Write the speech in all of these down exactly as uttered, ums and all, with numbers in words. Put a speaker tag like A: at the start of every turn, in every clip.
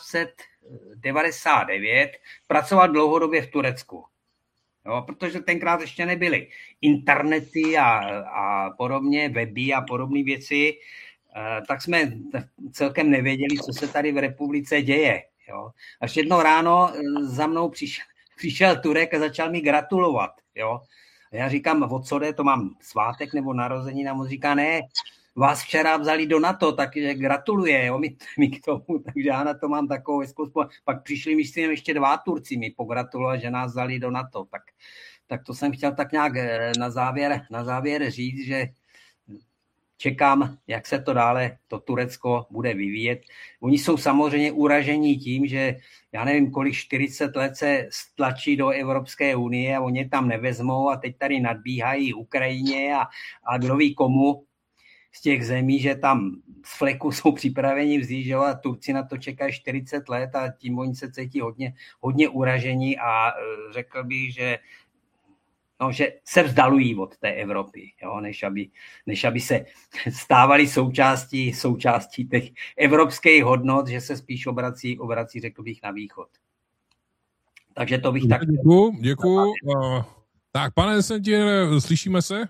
A: devatenáct devadesát devět pracovat dlouhodobě v Turecku. Jo, protože tenkrát ještě nebyly internety a, a podobně, weby a podobné věci, tak jsme celkem nevěděli, co se tady v republice děje. Jo. Až jednou ráno za mnou přišel, přišel Turek a začal mi gratulovat. Jo. A já říkám, o co jde, to mám svátek nebo narozenina, a on říká, ne, vás včera vzali do NATO, takže gratuluje, jo, mi, mi k tomu, takže já na to mám takovou hezkou spolu. Pak přišli, myslím, ještě dva Turci mi pogratulovat, že nás vzali do NATO, tak, tak to jsem chtěl tak nějak na závěr, na závěr říct, že čekám, jak se to dále, to Turecko bude vyvíjet. Oni jsou samozřejmě uražení tím, že já nevím, kolik čtyřicet let se stlačí do Evropské unie a oni tam nevezmou a teď tady nadbíhají Ukrajině a, a kdo ví komu z těch zemí, že tam z fleku jsou připraveni vzít, že? A Turci na to čekají čtyřicet let a tím oni se cítí hodně, hodně uražení a řekl bych, že No, že se vzdalují od té Evropy, jo, než, aby, než aby se stávali součástí, součástí těch evropských hodnot, že se spíš obrací, obrací, řekl bych, na východ. Takže to bych tak...
B: Děkuju, děkuju. Uh, tak, pane Sentiere, slyšíme se?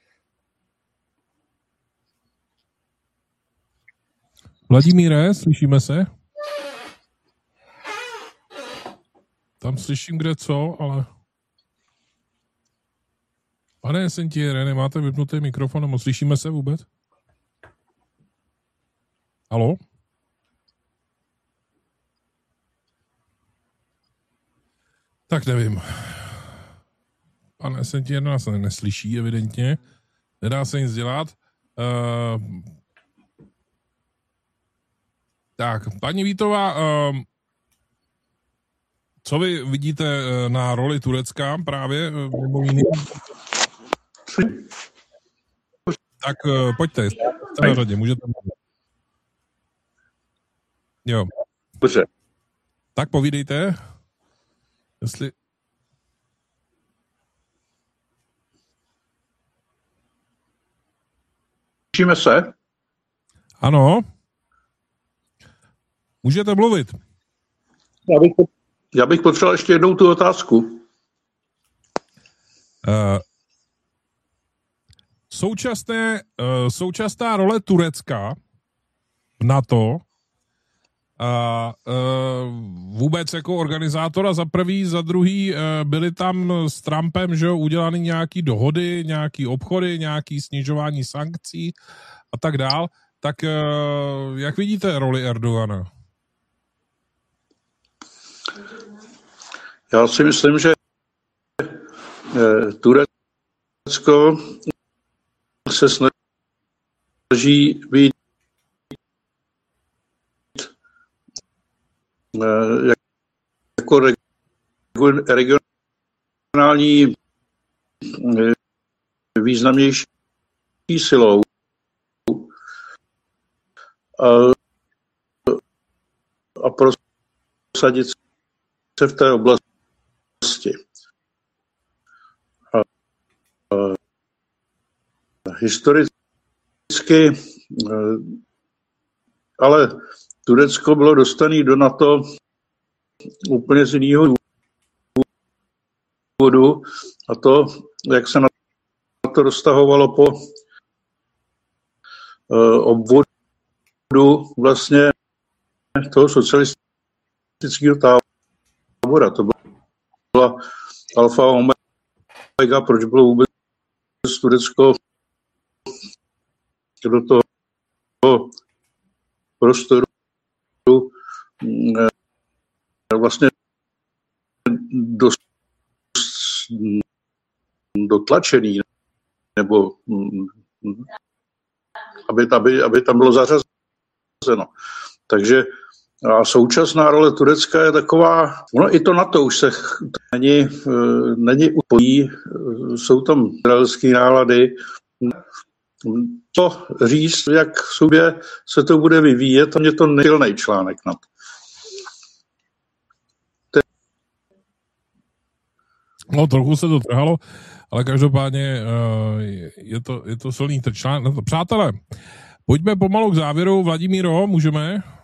B: Vladimíre, slyšíme se? Tam slyším kde co, ale... Pane Sentiere, nemáte vypnutý mikrofon, nebo slyšíme se vůbec? Haló? Tak nevím. Pane Sentiere nás neslyší, evidentně. Nedá se nic dělat. Uh, tak, paní Vítová, uh, co vy vidíte na roli Turecka právě? Nebo jiný? Tak uh, pojďte, jste na řadě, můžete mluvit. Jo.
C: Dobře.
B: Tak povídejte, jestli...
C: Slyšíme se?
B: Ano. Můžete mluvit.
C: Já bych, já bych potřeboval ještě jednou tu otázku.
B: Uh, Současné, uh, současná role Turecka v NATO a uh, vůbec jako organizátora za prvý, za druhý uh, byly tam s Trumpem, že udělány nějaký dohody, nějaký obchody, nějaký snižování sankcí a tak dál. Tak uh, jak vidíte roli Erdogana?
C: Já si myslím, že uh, Turecko se snaží být jako regionální významnější silou a, a prosadit se v té oblasti. A, a, historicky, ale Turecko bylo dostané do NATO úplně z jiného důvodu a to, jak se na to roztahovalo po obvodu vlastně toho socialistického tábora. To byla alfa a omega, proč bylo vůbec Turecko do toho prostoru vlastně dost dotlačený, nebo aby, aby, aby tam bylo zařazeno. Takže a současná role Turecka je taková, no i to NATO už se není, není upojí, jsou tam izraelské nálady. Co říct, jak v sobě se to bude vyvíjet, a mě to nesilnej článek na to.
B: No, trochu se to trhalo, ale každopádně uh, je to, je to silný článek. Přátelé, pojďme pomalu k závěru. Vladimíro, můžeme?